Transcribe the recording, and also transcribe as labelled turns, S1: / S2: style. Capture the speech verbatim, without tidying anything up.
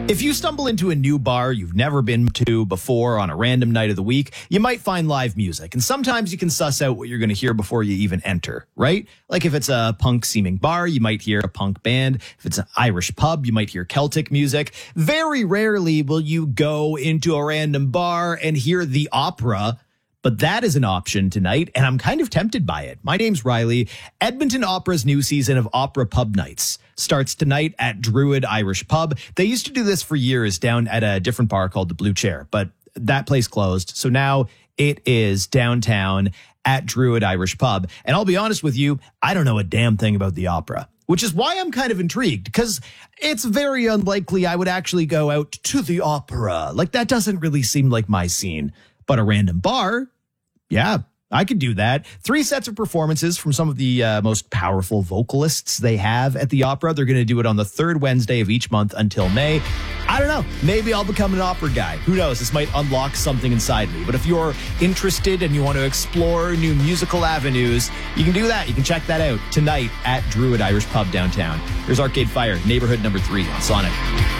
S1: If you stumble into a new bar you've never been to before on a random night of the week, you might find live music. And sometimes you can suss out what you're going to hear before you even enter, right? Like if it's a punk-seeming bar, you might hear a punk band. If it's an Irish pub, you might hear Celtic music. Very rarely will you go into a random bar and hear the opera. But that is an option tonight, and I'm kind of tempted by it. My name's Riley. Edmonton Opera's new season of Opera Pub Nights starts tonight at Druid Irish Pub. They used to do this for years down at a different bar called the Blue Chair, but that place closed. So now it is downtown at Druid Irish Pub. And I'll be honest with you, I don't know a damn thing about the opera, which is why I'm kind of intrigued, because it's very unlikely I would actually go out to the opera. Like, that doesn't really seem like my scene. But a random bar, yeah, I could do that. Three sets of performances from some of the uh, most powerful vocalists they have at the opera. They're going to do it on the third Wednesday of each month until May. I don't know. Maybe I'll become an opera guy. Who knows? This might unlock something inside me. But if you're interested and you want to explore new musical avenues, you can do that. You can check that out tonight at Druid Irish Pub downtown. Here's Arcade Fire, neighborhood number three on Sonic.